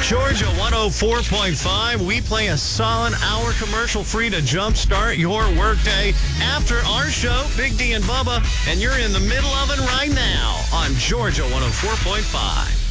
Georgia 104.5. We play a solid hour commercial free to jumpstart your workday after our show, Big D and Bubba, and you're in the middle of it right now on Georgia 104.5.